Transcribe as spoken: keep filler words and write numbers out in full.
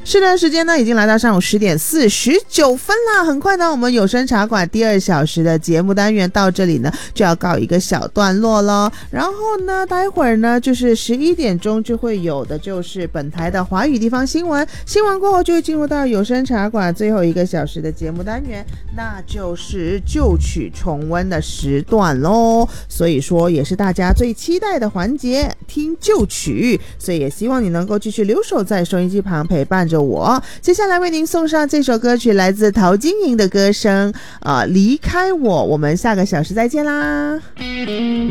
是的，时间呢已经来到上午十点四十九分啦，很快呢我们有声茶馆第二小时的节目单元到这里呢就要告一个小段落咯。然后呢待会儿呢就是十一点钟就会有的就是本台的华语地方新闻，新闻过后就会进入到有声茶馆最后一个小时的节目单元，那就是旧曲重温的时段咯。所以说也是大家最期待的环节，听旧曲，所以也希望你能够继续留守在收音机旁陪伴着我。接下来为您送上这首歌曲，来自陶晶莹的歌声，呃，离开我。我们下个小时再见啦。